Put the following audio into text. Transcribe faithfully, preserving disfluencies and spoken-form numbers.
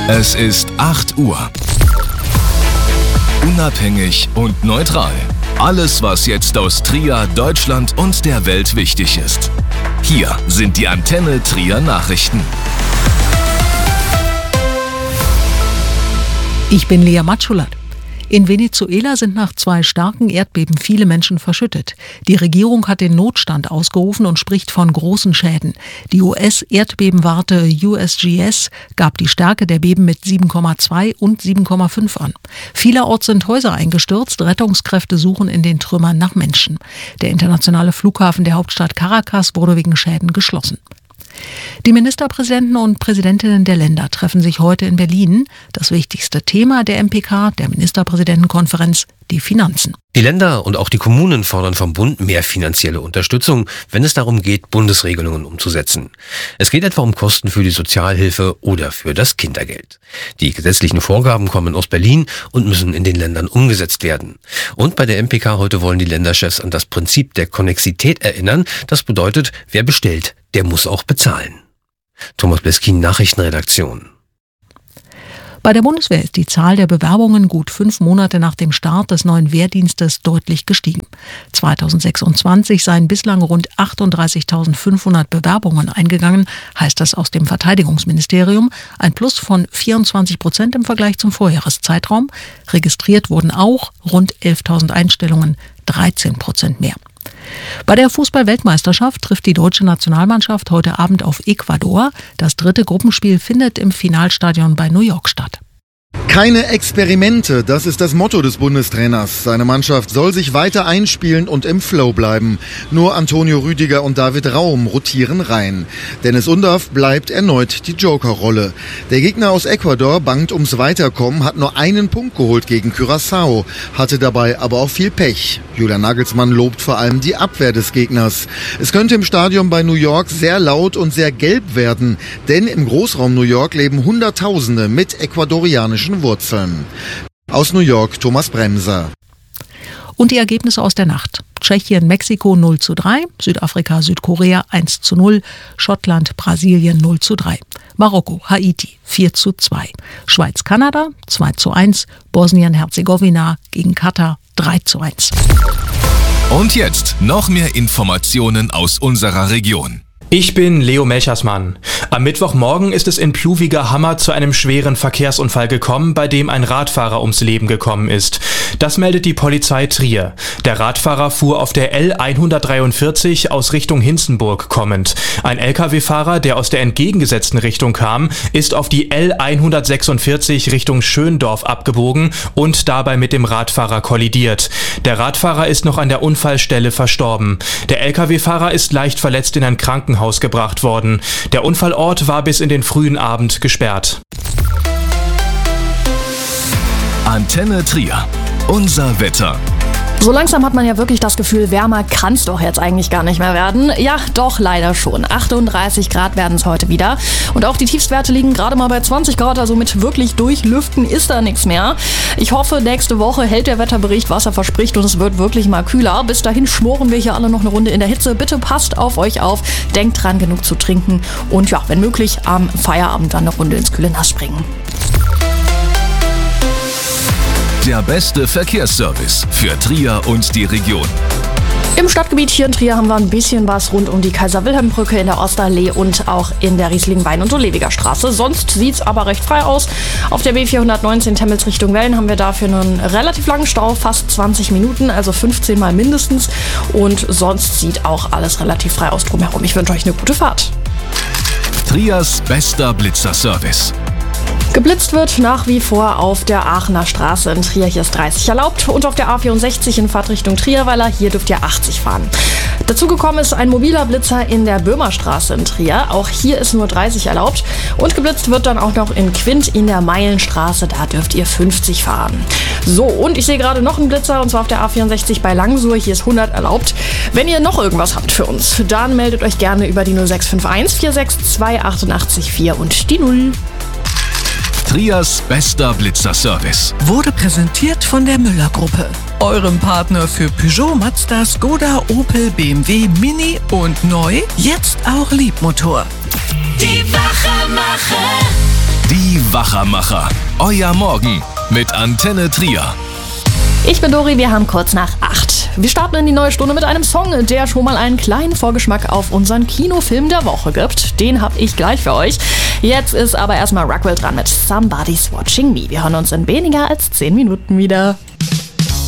Es ist acht Uhr. Unabhängig und neutral. Alles, was jetzt aus Trier, Deutschland und der Welt wichtig ist. Hier sind die Antenne Trier Nachrichten. Ich bin Lea Matschulat. In Venezuela sind nach zwei starken Erdbeben viele Menschen verschüttet. Die Regierung hat den Notstand ausgerufen und spricht von großen Schäden. Die U S-Erdbebenwarte U S G S gab die Stärke der Beben mit sieben Komma zwei und sieben Komma fünf an. Vielerorts sind Häuser eingestürzt. Rettungskräfte suchen in den Trümmern nach Menschen. Der internationale Flughafen der Hauptstadt Caracas wurde wegen Schäden geschlossen. Die Ministerpräsidenten und Präsidentinnen der Länder treffen sich heute in Berlin. Das wichtigste Thema der M P K, der Ministerpräsidentenkonferenz, die Finanzen. Die Länder und auch die Kommunen fordern vom Bund mehr finanzielle Unterstützung, wenn es darum geht, Bundesregelungen umzusetzen. Es geht etwa um Kosten für die Sozialhilfe oder für das Kindergeld. Die gesetzlichen Vorgaben kommen aus Berlin und müssen in den Ländern umgesetzt werden. Und bei der M P K heute wollen die Länderchefs an das Prinzip der Konnexität erinnern. Das bedeutet, wer bestellt, der muss auch bezahlen. Thomas Bleskin, Nachrichtenredaktion. Bei der Bundeswehr ist die Zahl der Bewerbungen gut fünf Monate nach dem Start des neuen Wehrdienstes deutlich gestiegen. zweitausendsechsundzwanzig seien bislang rund achtunddreißigtausendfünfhundert Bewerbungen eingegangen, heißt das aus dem Verteidigungsministerium. Ein Plus von vierundzwanzig Prozent im Vergleich zum Vorjahreszeitraum. Registriert wurden auch rund elftausend Einstellungen, dreizehn Prozent mehr. Bei der Fußball-Weltmeisterschaft trifft die deutsche Nationalmannschaft heute Abend auf Ecuador. Das dritte Gruppenspiel findet im Finalstadion bei New York statt. Keine Experimente, das ist das Motto des Bundestrainers. Seine Mannschaft soll sich weiter einspielen und im Flow bleiben. Nur Antonio Rüdiger und David Raum rotieren rein. Dennis Undaff bleibt erneut die Joker-Rolle. Der Gegner aus Ecuador bangt ums Weiterkommen, hat nur einen Punkt geholt gegen Curaçao, hatte dabei aber auch viel Pech. Julian Nagelsmann lobt vor allem die Abwehr des Gegners. Es könnte im Stadion bei New York sehr laut und sehr gelb werden, denn im Großraum New York leben Hunderttausende mit ecuadorianischen Wurzeln. Aus New York, Thomas Bremser. Und die Ergebnisse aus der Nacht. Tschechien, Mexiko null zu drei, Südafrika, Südkorea eins zu null, Schottland, Brasilien null zu drei, Marokko, Haiti vier zu zwei, Schweiz, Kanada zwei zu eins, Bosnien-Herzegowina gegen Katar drei zu eins. Und jetzt noch mehr Informationen aus unserer Region. Ich bin Leo Melchersmann. Am Mittwochmorgen ist es in Pluwiger-Hammer zu einem schweren Verkehrsunfall gekommen, bei dem ein Radfahrer ums Leben gekommen ist. Das meldet die Polizei Trier. Der Radfahrer fuhr auf der L hundertdreiundvierzig aus Richtung Hinzenburg kommend. Ein L K W-Fahrer, der aus der entgegengesetzten Richtung kam, ist auf die L hundertsechsundvierzig Richtung Schöndorf abgebogen und dabei mit dem Radfahrer kollidiert. Der Radfahrer ist noch an der Unfallstelle verstorben. Der L K W-Fahrer ist leicht verletzt in ein Krankenhaus gebracht worden. Der Unfallort war bis in den frühen Abend gesperrt. Antenne Trier. Unser Wetter. So langsam hat man ja wirklich das Gefühl, wärmer kann es doch jetzt eigentlich gar nicht mehr werden. Ja, doch, leider schon. achtunddreißig Grad werden es heute wieder. Und auch die Tiefstwerte liegen gerade mal bei zwanzig Grad, also mit wirklich durchlüften ist da nichts mehr. Ich hoffe, nächste Woche hält der Wetterbericht, was er verspricht, und es wird wirklich mal kühler. Bis dahin schmoren wir hier alle noch eine Runde in der Hitze. Bitte passt auf euch auf, denkt dran, genug zu trinken und ja, wenn möglich, am Feierabend dann eine Runde ins kühle Nass springen. Der beste Verkehrsservice für Trier und die Region. Im Stadtgebiet hier in Trier haben wir ein bisschen was rund um die Kaiser-Wilhelm-Brücke, in der Osterallee und auch in der Riesling-Wein- und Olewiger Straße. Sonst sieht es aber recht frei aus. Auf der B vierhundertneunzehn Temmels Richtung Wellen haben wir dafür einen relativ langen Stau, fast zwanzig Minuten, also fünfzehn Mal mindestens. Und sonst sieht auch alles relativ frei aus drumherum. Ich wünsche euch eine gute Fahrt. Triers bester Blitzerservice. Geblitzt wird nach wie vor auf der Aachener Straße in Trier, hier ist dreißig erlaubt, und auf der A vierundsechzig in Fahrtrichtung Trierweiler, hier dürft ihr achtzig fahren. Dazu gekommen ist ein mobiler Blitzer in der Böhmerstraße in Trier, auch hier ist nur dreißig erlaubt, und geblitzt wird dann auch noch in Quint in der Meilenstraße, da dürft ihr fünfzig fahren. So, und ich sehe gerade noch einen Blitzer, und zwar auf der A vierundsechzig bei Langsuhr, hier ist hundert erlaubt. Wenn ihr noch irgendwas habt für uns, dann meldet euch gerne über die null sechs fünf eins vier sechs zwei acht acht vier und die null. Triers bester Blitzerservice wurde präsentiert von der Müller-Gruppe, eurem Partner für Peugeot, Mazda, Skoda, Opel, B M W, Mini und neu, jetzt auch Liebmotor. Die Wache machen. Die Die Wachermacher. Euer Morgen mit Antenne Trier. Ich bin Dori, wir haben kurz nach acht. Wir starten in die neue Stunde mit einem Song, der schon mal einen kleinen Vorgeschmack auf unseren Kinofilm der Woche gibt. Den habe ich gleich für euch. Jetzt ist aber erstmal Rockwell dran mit Somebody's Watching Me. Wir hören uns in weniger als zehn Minuten wieder.